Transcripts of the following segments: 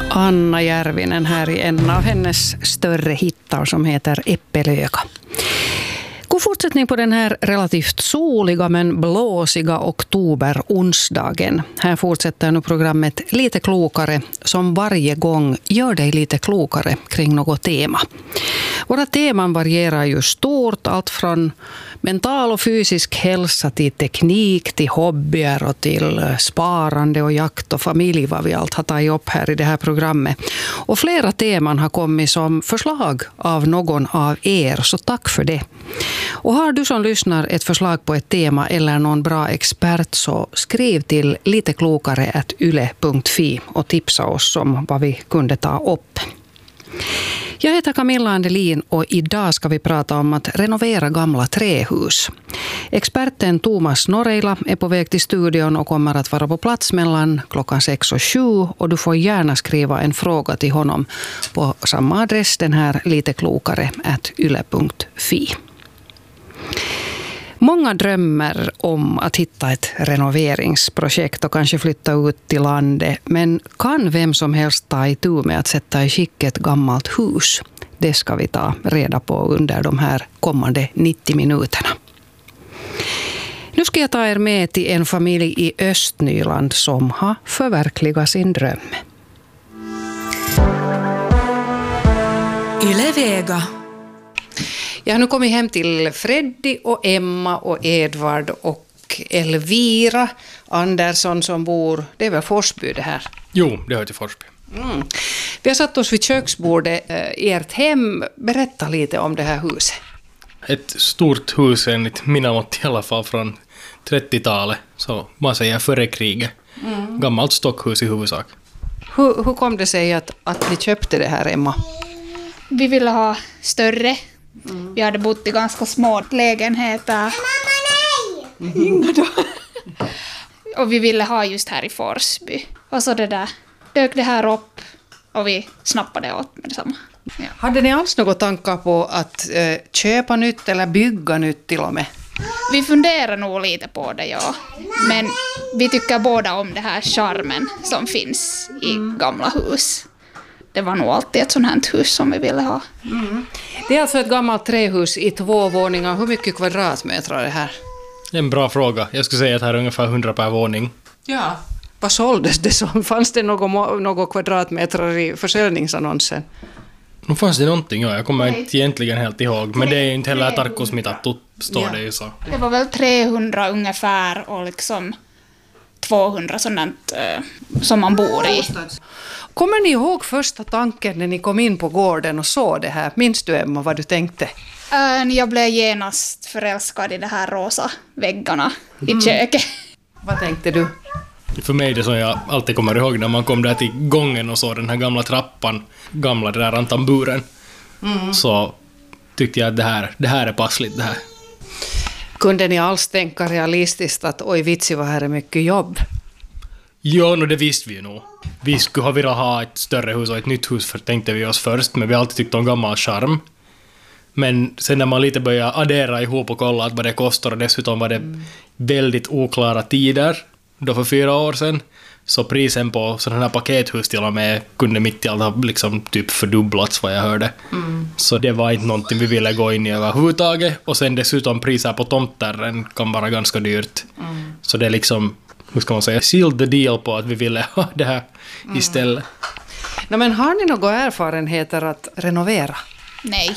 Anna Järvinen här i en av hennes större hittar som heter Äppelöga. God fortsättning på den här relativt soliga men blåsiga oktober-onsdagen. Här fortsätter nu programmet Lite klokare som varje gång gör dig lite klokare kring något tema. Våra teman varierar ju stort, allt från mental och fysisk hälsa till teknik, till hobbyer och till sparande och jakt och familj, vad vi allt har tagit upp här i det här programmet. Och flera teman har kommit som förslag av någon av er, så tack för det. Och har du som lyssnar ett förslag på ett tema eller någon bra expert, så skriv till liteklokare@yle.fi och tipsa oss om vad vi kunde ta upp. Jag heter Camilla Andelin och idag ska vi prata om att renovera gamla trähus. Experten Thomas Noreila är på väg till studion och kommer att vara på plats mellan klockan 6 och 7, och du får gärna skriva en fråga till honom på samma adress, den här liteklokare@yle.fi. Många drömmer om att hitta ett renoveringsprojekt och kanske flytta ut till landet. Men kan vem som helst ta itu med att sätta i skick ett gammalt hus? Det ska vi ta reda på under de här kommande 90 minuterna. Nu ska jag ta er med till en familj i Östnyland som har förverkligat sin dröm. Yle Vega. Jag har nu kommit hem till Freddy och Emma och Edvard och Elvira Andersson som bor, det är väl Forsby det här? Jo, det hör till Forsby. Vi har satt oss vid köksbordet i ert hem. Berätta lite om det här huset. Ett stort hus enligt mina mått i alla fall från 30-talet, så man säger före kriget. Gammalt stockhus i huvudsak. Hur kom det sig att ni köpte det här, Emma? Vi ville ha större. Vi hade bott i ganska små lägenheter. Inga då. Och vi ville ha just här i Forsby. Och så dök det här upp och vi snappade åt med detsamma. Ja. Hade ni alls några tankar på att köpa nytt eller bygga nytt till och med? Vi funderar nog lite på det, ja. Men vi tycker båda om det här charmen som finns i gamla hus. Det var nog alltid ett sånt här hus som vi ville ha. Det är alltså ett gammalt trähus i 2 våningar. Hur mycket kvadratmeter är det här? En bra fråga. Jag skulle säga att här är ungefär 100 per våning. Ja. Vad såldes det som? Fanns det några kvadratmeter i försäljningsannonsen? Nu fanns det någonting, ja. Jag kommer inte egentligen helt ihåg. Men det är inte heller tarkosmittat, står det ju så. Det var väl 300 ungefär och liksom 200 sådant som man bor i. Kommer ni ihåg första tanken när ni kom in på gården och såg det här? Minns du, Emma, vad du tänkte? Jag blev genast förälskad i de här rosa väggarna i köket. Vad tänkte du? För mig är det som jag alltid kommer ihåg när man kom där till gången och såg den här gamla trappan, gamla där rantamburen. Så tyckte jag att det här är passligt det här. Kunde ni alls tänka realistiskt att oj vitsi vad här är mycket jobb? Ja, det visste vi ju nog. Vi skulle ha velat ha ett större hus och ett nytt hus tänkte vi oss först, men vi har alltid tyckt om gammal charm. Men sen när man lite började addera ihop och kolla vad det kostar, och dessutom var det väldigt oklara tider då för 4 år sedan, så prisen på sådana här pakethus till och med kunde mitt i allt ha liksom typ fördubblats vad jag hörde. Så det var inte någonting vi ville gå in i överhuvudtaget, och sen dessutom priser på tomter kan vara ganska dyrt. Så det är liksom, hur ska man säga, sealed the deal på att vi ville ha det här istället. Men har ni några erfarenheter att renovera? Nej.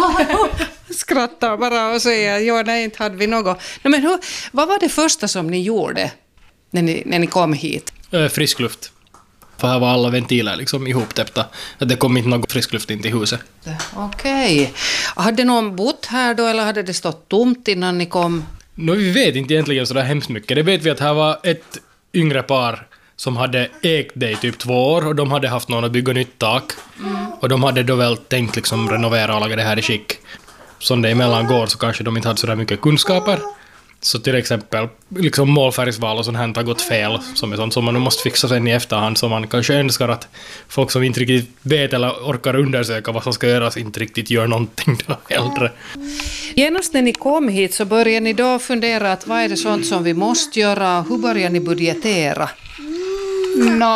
Skrattar bara och säger ja, nej, inte hade vi något. Men vad var det första som ni gjorde när ni kom hit? Frisk luft. För här var alla ventiler liksom ihoptäppta. Det kom inte någon frisk luft in till huset. Okej. Hade någon bott här då eller hade det stått tomt innan ni kom? Vi vet inte egentligen så där hemskt mycket. Det vet vi att här var ett yngre par som hade ägt det i typ 2 år, och de hade haft någon att bygga nytt tak. Och de hade då väl tänkt liksom renovera och laga det här i skick. Som det emellan går så kanske de inte hade så där mycket kunskaper. Så till exempel liksom målfärgsval och sånt här har gått fel, som är sånt som man nu måste fixa sen i efterhand, som man kanske önskar att folk som inte riktigt vet eller orkar undersöka vad som ska göras inte riktigt gör någonting då äldre. Genast när ni kom hit så började ni då fundera att vad är det sånt som vi måste göra, hur börjar ni budgetera?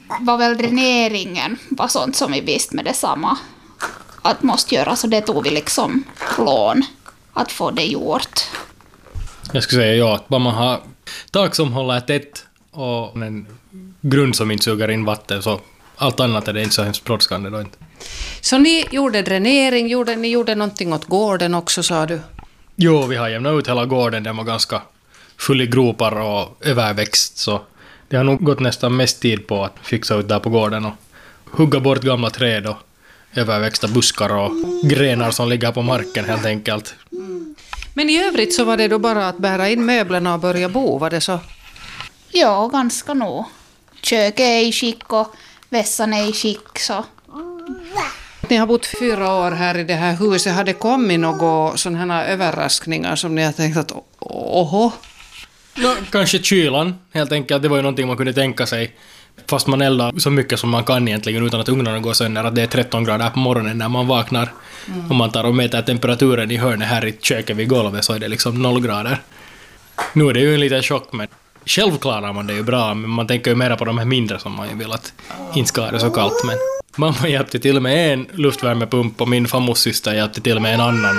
var väl dräneringen var sånt som vi visste med detsamma att måste göra, så det tog vi liksom lån att få det gjort. Jag skulle säga ja, att bara man har tak som håller tätt och en grund som inte suger in vatten, så allt annat är det inte så hemskt brådskande då inte. Så ni gjorde dränering, ni gjorde någonting åt gården också, sa du? Jo, vi har jämnat ut hela gården, den var ganska full i gropar och överväxt, så det har nog gått nästan mest tid på att fixa ut där på gården och hugga bort gamla träd och överväxta buskar och grenar som ligger på marken helt enkelt. Men i övrigt så var det då bara att bära in möblerna och börja bo, var det så? Ja, ganska nog. Köket är i skick och vässan är i skick, så. Ni har bott 4 år här i det här huset. Har det kommit några sådana här överraskningar som ni har tänkt att oho? Kanske kylan, helt enkelt. Det var ju någonting man kunde tänka sig. Fast man eldar så mycket som man kan egentligen utan att ugnarna går sönder. Att det är 13 grader på morgonen när man vaknar. Om man tar och mäter temperaturen i hörnet här i köket vid golvet så är det liksom 0 grader. Nu är det ju en liten chock, men själv klarar man det ju bra. Men man tänker ju mer på de här mindre som man ju vill att inte ska ha det så kallt. Men mamma hjälpte till med en luftvärmepump och min farmorssyster hjälpte till med en annan.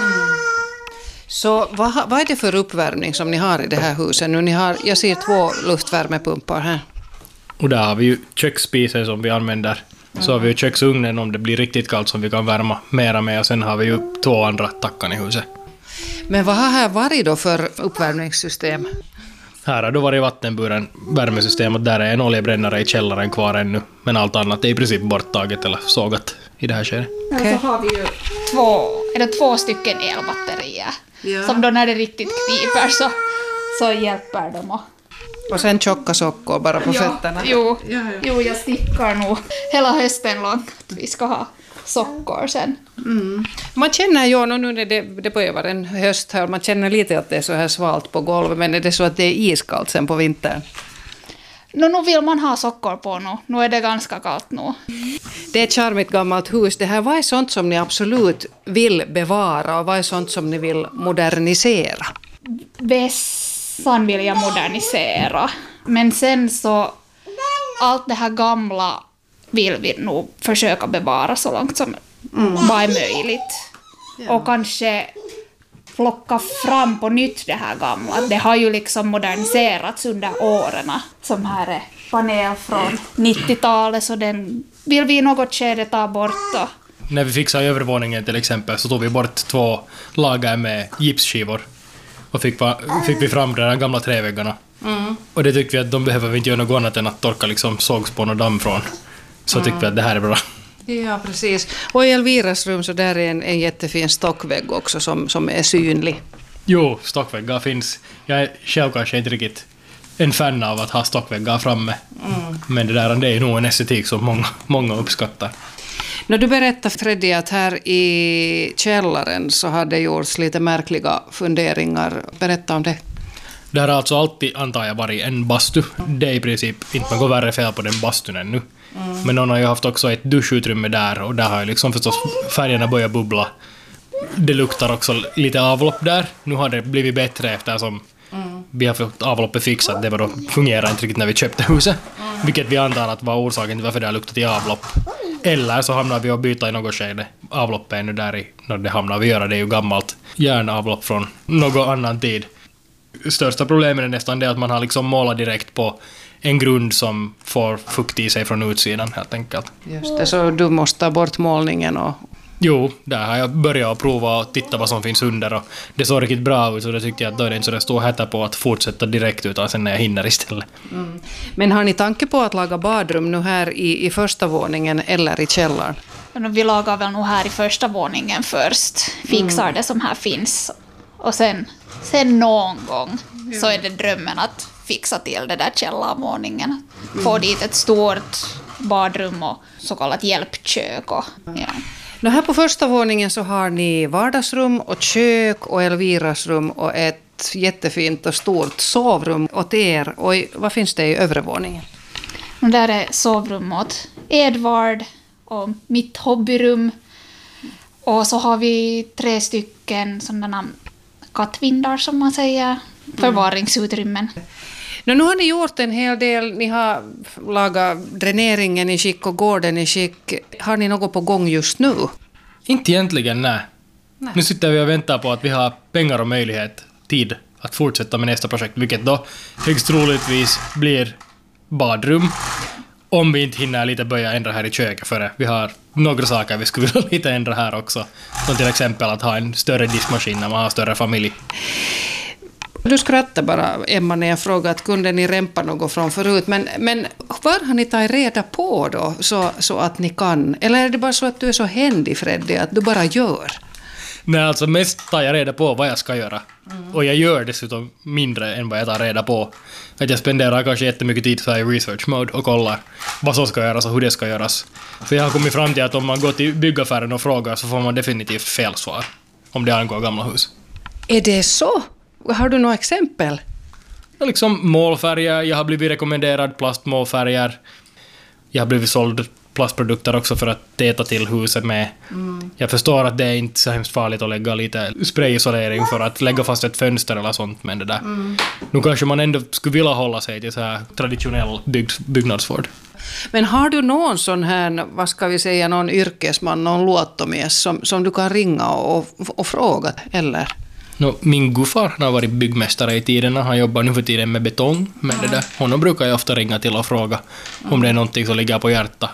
Så vad är det för uppvärmning som ni har i det här huset? Nu jag ser 2 luftvärmepumpar här. Och där har vi ju köksspisen som vi använder. Så har vi ju köksugnen om det blir riktigt kallt som vi kan värma mera med. Och sen har vi ju 2 andra tackan i huset. Men vad har här varit då för uppvärmningssystem? Här har då varit vattenburen värmesystem och där är en oljebrännare i källaren kvar ännu. Men allt annat är i princip borttaget eller sågat i det här skedet. Okay. Så har vi ju 2 stycken elbatterier. Ja. Som då när det riktigt kniper så hjälper de. Och sen tjocka sockor bara på fötterna. Jo, jag stickar nog hela hösten långt att vi ska ha sockor sen. Man känner ju nu när det börjar vara en höst här, man känner lite att det är så här svalt på golvet, men är det så att det är iskallt sen på vintern? Nu vill man ha sockor på nu. Nu är det ganska kallt nu. Det är ett charmigt gammalt hus. Det här, vad är sånt som ni absolut vill bevara och vad är sånt som ni vill modernisera? Vässan vill jag modernisera. Men sen så allt det här gamla vill vi nog försöka bevara så långt som bara är möjligt. Ja. Och kanske plocka fram på nytt det här gamla. Det har ju liksom moderniserats under åren. Som här är panel från 90-talet, så den vill vi i något skede ta bort. När vi fixade övervåningen till exempel så tog vi bort 2 lager med gipsskivor och fick vi fram de där gamla träväggarna. Och det tyckte vi att de behöver vi inte göra något annat än att torka liksom sågspån och damm från. Så tyckte vi att det här är bra. Ja, precis. Och i Elviras rum så där är en jättefin stockvägg också som är synlig. Jo, stockväggar finns. Jag är själv kanske inte riktigt en fan av att ha stockväggar framme. Men det är nog en estetik som många uppskattar. När du berättar, Freddy, att här i källaren så har det gjorts lite märkliga funderingar. Berätta om det. Det har alltså alltid, antar jag, varit en bastu. Det är i princip inte något värre fel på den bastun ännu. Men någon har ju haft också ett duschutrymme där och där har ju liksom förstås färgerna börjat bubbla. Det luktar också lite avlopp där. Nu har det blivit bättre eftersom vi har fått avloppet fixat. Det var då fungerar inte riktigt när vi köpte huset. Vilket vi antar att var orsaken till varför det har luktat i avlopp. Eller så hamnar vi och byta i något skede. Avloppet är nu där i, när det hamnar vi göra. Det är ju gammalt järnavlopp från någon annan tid. Största problemet är nästan det att man har liksom målat direkt på en grund som får fukt i sig från utsidan helt enkelt. Just det, så du måste ta bort målningen och... Jo, där har jag börjat prova och titta vad som finns under och det såg riktigt bra ut så då tyckte jag att då är det inte så det står här på att fortsätta direkt utan sen när jag hinner istället. Men har ni tanke på att laga badrum nu här i första våningen eller i källaren? Vi lagar väl nog här i första våningen först. Fixar det som här finns. Och sen någon gång så är det drömmen att fixa till det där källarvåningen. Få dit ett stort badrum och så kallat hjälpkök. Och, ja. Här på första våningen så har ni vardagsrum och kök och Elviras rum och ett jättefint och stort sovrum åt er. Och vad finns det i övre våningen? Där är sovrum åt Edvard och mitt hobbyrum. Och så har vi 3 stycken sådana kattvindar som man säger, förvaringsutrymmen. Nu har ni gjort en hel del. Ni har lagat dräneringen i skick och gården i skick. Har ni något på gång just nu? Inte egentligen, nej. Nu sitter vi och väntar på att vi har pengar och möjlighet, tid att fortsätta med nästa projekt, vilket då högst troligtvis blir badrum. Om vi inte hinner lite börja ändra här i köket före. Vi har några saker vi skulle vilja lite ändra här också. Som till exempel att ha en större diskmaskin när man har större familj. Du skrattar bara, Emma, när jag frågar att kunde ni rempa något från förut. Men var har ni tagit reda på då så att ni kan? Eller är det bara så att du är så händig, Freddy, att du bara gör? Nej, alltså mest tar jag reda på vad jag ska göra. Och jag gör dessutom mindre än vad jag tar reda på. Att jag spenderar kanske jättemycket tid så här i research mode och kollar vad som ska göras och hur det ska göras. Så jag har kommit fram till att om man går till byggaffären och frågar så får man definitivt fel svar. Om det angår gamla hus. Är det så? Har du några exempel? Ja, liksom målfärger. Jag har blivit rekommenderad plastmålfärger. Jag har blivit såld plastprodukter också för att täta till huset med. Jag förstår att det är inte så hemskt farligt att lägga lite sprayisolering för att lägga fast ett fönster eller sånt, men det där. Nu kanske man ändå skulle vilja hålla sig till så här traditionell byggnadsvård. Men har du någon sån här, vad ska vi säga, någon yrkesman, någon luottomies som du kan ringa och fråga, eller? Min gufar har varit byggmästare i tiden. Han jobbar nu för tiden med betong. Men det där, honom brukar jag ofta ringa till och fråga om det är någonting som ligger på hjärtat.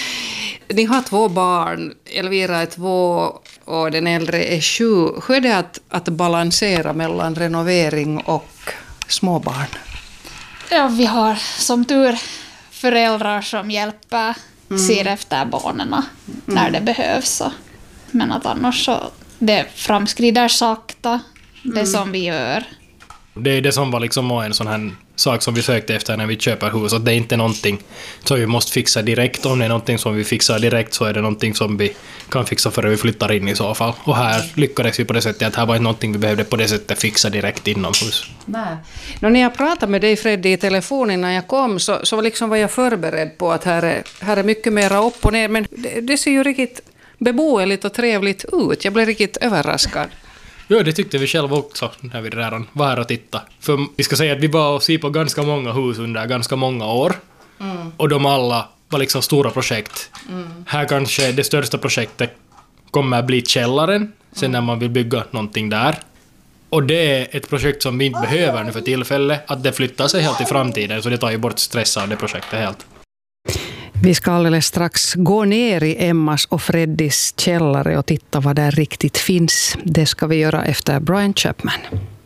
Ni har 2 barn. Elvira är 2 och den äldre är 7. Hur är det att balansera mellan renovering och småbarn? Ja, vi har som tur föräldrar som hjälper, ser efter barnen när det behövs. Men att annars så det framskrider sakta, det som vi gör. Det är det som var liksom en sån här sak som vi sökte efter när vi köper hus. Att det är inte någonting som vi måste fixa direkt. Om det är någonting som vi fixar direkt så är det någonting som vi kan fixa före vi flyttar in i så fall. Och här lyckades vi på det sättet att här var inte någonting vi behövde på det sättet fixa direkt inomhus. Nej. När jag pratade med dig, Freddy, i telefonen när jag kom så liksom var jag förberedd på att här är mycket mera upp och ner. Men det ser ju riktigt beboeligt och trevligt ut. Jag blev riktigt överraskad. Ja, det tyckte vi själva också när vi redan var här och tittade. För vi ska säga att vi var och se på ganska många hus under ganska många år. Och de alla var liksom stora projekt. Här kanske det största projektet kommer att bli källaren. Sen när man vill bygga någonting där. Och det är ett projekt som vi inte behöver nu för tillfället. Att det flyttar sig helt i framtiden. Så det tar ju bort stress av det projektet helt. Vi ska alldeles strax gå ner i Emmas och Freddys källare och titta vad där riktigt finns. Det ska vi göra efter Brian Chapman.